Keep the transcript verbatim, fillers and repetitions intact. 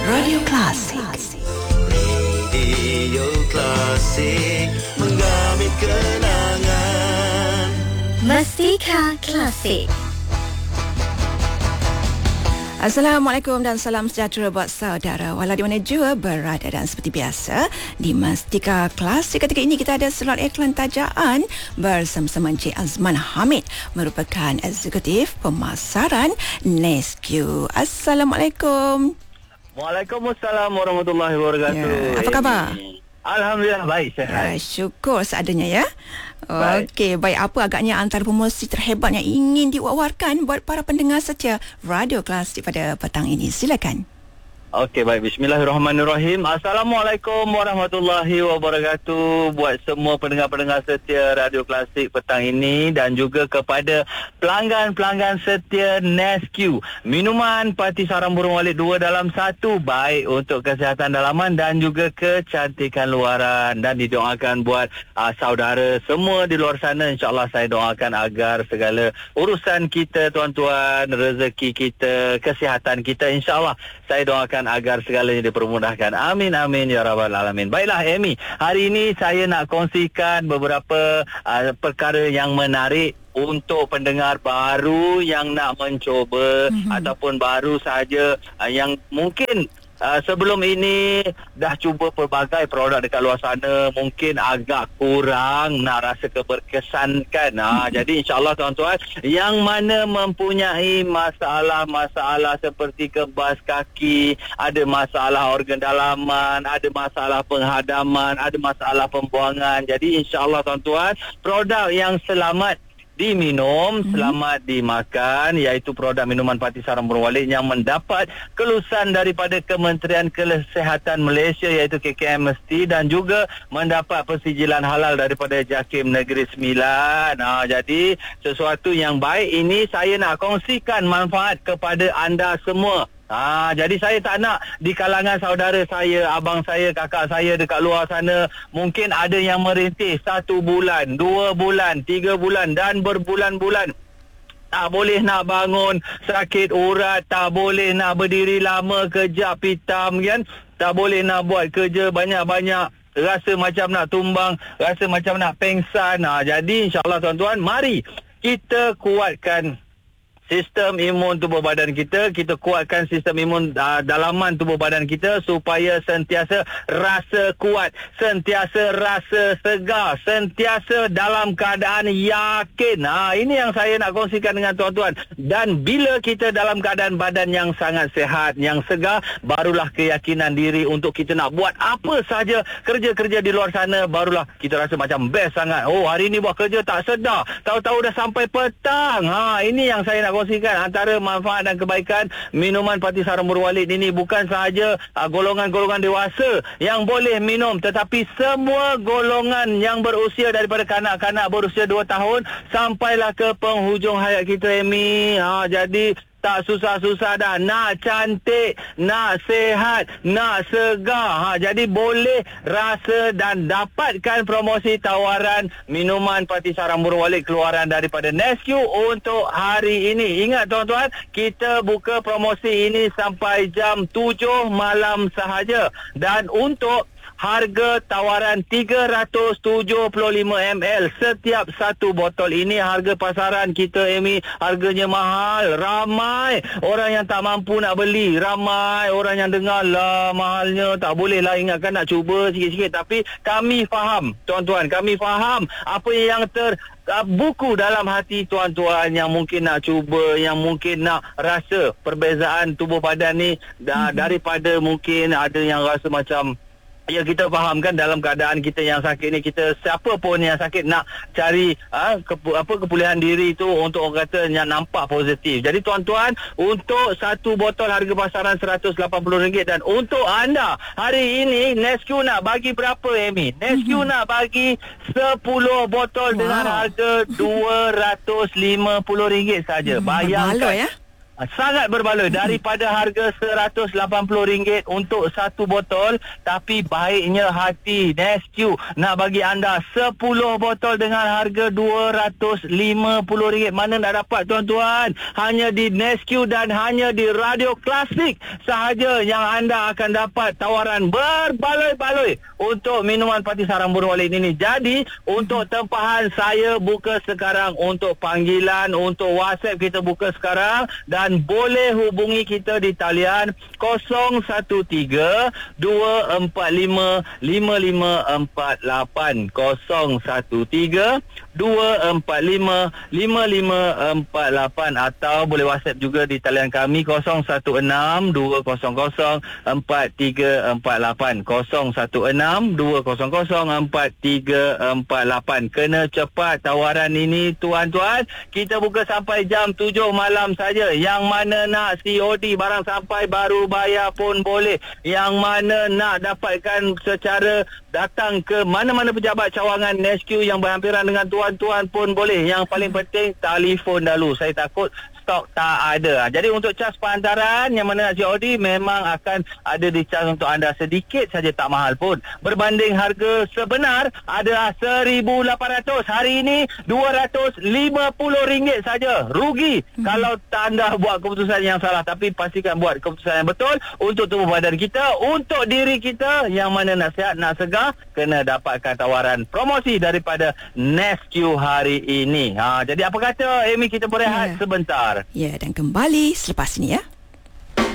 Radio Klasik. Radio Klasik, menggamit kenangan. Mustika Klasik. Assalamualaikum dan salam sejahtera buat saudara walau di mana jua berada, dan seperti biasa di Mustika Klasik ketika ini kita ada slot iklan tajaan bersama Encik Azman Hamid, merupakan eksekutif pemasaran Nesque. Assalamualaikum. Waalaikumsalam warahmatullahi wabarakatuh. Ya, apa khabar? Alhamdulillah baik, Ya, sihat. syukur seadanya ya. Baik. Okey, baik, apa agaknya antara promosi terhebat yang ingin diwawarkan buat para pendengar setia Radio Klasik pada petang ini? Silakan. Okey, baik. Bismillahirrahmanirrahim. Assalamualaikum warahmatullahi wabarakatuh buat semua pendengar-pendengar setia Radio Klasik petang ini, dan juga kepada pelanggan-pelanggan setia Nesque. Minuman Parti Sarang Burung Walet dua dalam satu, baik untuk kesihatan dalaman dan juga kecantikan luaran, dan didoakan buat uh, saudara semua di luar sana. InsyaAllah saya doakan agar segala urusan kita, tuan-tuan, rezeki kita, kesihatan kita, InsyaAllah saya doakan agar segalanya dipermudahkan. Amin, amin, ya rabbal alamin. Baiklah, Amy, hari ini saya nak kongsikan beberapa uh, perkara yang menarik untuk pendengar baru yang nak mencuba mm-hmm. ataupun baru saja uh, yang mungkin Uh, sebelum ini dah cuba pelbagai produk dekat luar sana, mungkin agak kurang nak rasa keberkesan kan. Ha, jadi insyaAllah tuan-tuan yang mana mempunyai masalah-masalah seperti kebas kaki, ada masalah organ dalaman, ada masalah penghadaman, ada masalah pembuangan. Jadi insyaAllah tuan-tuan, produk yang selamat diminum, hmm. selamat dimakan, iaitu produk minuman Parti Sarang Burung Walet yang mendapat kelulusan daripada Kementerian Kesihatan Malaysia, iaitu K K M S T, dan juga mendapat persijilan halal daripada JAKIM Negeri Sembilan. Ha, jadi sesuatu yang baik ini saya nak kongsikan manfaat kepada anda semua. Ha, jadi saya tak nak di kalangan saudara saya, abang saya, kakak saya dekat luar sana, mungkin ada yang merintih satu bulan, dua bulan, tiga bulan dan berbulan-bulan. Tak boleh nak bangun, sakit urat, tak boleh nak berdiri lama, kejap hitam kan, tak boleh nak buat kerja banyak-banyak, rasa macam nak tumbang, rasa macam nak pengsan. Ha, jadi insyaAllah tuan-tuan, mari kita kuatkan sistem imun tubuh badan kita, kita kuatkan sistem imun uh, dalaman tubuh badan kita supaya sentiasa rasa kuat, sentiasa rasa segar, sentiasa dalam keadaan yakin. Ha, ini yang saya nak kongsikan dengan tuan-tuan. Dan bila kita dalam keadaan badan yang sangat sihat, yang segar, barulah keyakinan diri untuk kita nak buat apa saja kerja-kerja di luar sana, barulah kita rasa macam best sangat. Oh, hari ni buat kerja tak sedar, tahu-tahu dah sampai petang. Ha, ini yang saya nak kongsikan antara manfaat dan kebaikan minuman Parti Sarang Burung Walet ini. Bukan sahaja uh, golongan-golongan dewasa yang boleh minum, tetapi semua golongan yang berusia daripada kanak-kanak berusia dua tahun sampailah ke penghujung hayat kita, Amy. Ha, jadi tak susah-susah dah. Nak cantik, nak sihat, nak segar. Ha, jadi boleh rasa dan dapatkan promosi tawaran minuman Parti Sarang Burung Walet keluaran daripada Nesque untuk hari ini. Ingat tuan-tuan, kita buka promosi ini sampai jam tujuh malam sahaja. Dan untuk harga tawaran tiga ratus tujuh puluh lima mililiter setiap satu botol ini, harga pasaran kita, Amy, harganya mahal. Ramai orang yang tak mampu nak beli, ramai orang yang dengar lah mahalnya, tak boleh lah, ingatkan nak cuba sikit-sikit. Tapi kami faham tuan-tuan, kami faham apa yang ter Uh, buku dalam hati tuan-tuan yang mungkin nak cuba, yang mungkin nak rasa perbezaan tubuh badan ni, da- mm-hmm. daripada mungkin ada yang rasa macam, ya, kita faham kan, dalam keadaan kita yang sakit ni, kita siapa pun yang sakit nak cari ha, kepu, apa kepulihan diri tu untuk orang kata yang nampak positif. Jadi tuan-tuan, untuk satu botol harga pasaran seratus lapan puluh ringgit, dan untuk anda hari ini Nesque nak bagi berapa, Amy? Nesque mm-hmm. nak bagi sepuluh botol wow. dengan harga dua ratus lima puluh ringgit saja. Hmm, bayangkan. Malu, ya? sangat berbaloi daripada harga seratus lapan puluh ringgit untuk satu botol, tapi baiknya hati Nesque nak bagi anda sepuluh botol dengan harga dua ratus lima puluh ringgit. Mana nak dapat tuan-tuan? Hanya di Nesque dan hanya di Radio Klasik sahaja yang anda akan dapat tawaran berbaloi-baloi untuk minuman Parti Sarang Burung Walid ini. Jadi untuk tempahan saya buka sekarang, untuk panggilan, untuk WhatsApp kita buka sekarang, dan boleh hubungi kita di talian kosong satu tiga dua empat lima lima lima empat lapan kosong satu tiga dua empat lima lima lima empat lapan, atau boleh WhatsApp juga di talian kami kosong satu enam dua kosong kosong empat tiga empat lapan kosong satu enam dua kosong kosong empat tiga empat lapan. Kena cepat tawaran ini tuan-tuan. Kita buka sampai jam tujuh malam saja. Yang mana nak C O D barang sampai baru bayar pun boleh. Yang mana nak dapatkan secara datang ke mana-mana pejabat cawangan Nesque yang berhampiran dengan tuan-tuan pun boleh. Yang paling penting telefon dahulu. Saya takut stok tak ada. Jadi untuk cas penghantaran yang mana nak C O D memang akan ada di cas untuk anda, sedikit saja, tak mahal pun. Berbanding harga sebenar adalah seribu lapan ratus, hari ini dua ratus lima puluh ringgit saja. Rugi hmm. kalau anda buat keputusan yang salah. Tapi pastikan buat keputusan yang betul untuk tubuh badan kita, untuk diri kita. Yang mana nak sihat, nak segar, kena dapatkan tawaran promosi daripada Nesque hari ini. Ha, jadi apa kata Amy, kita berehat yeah. sebentar. Ya, dan kembali selepas ini ya.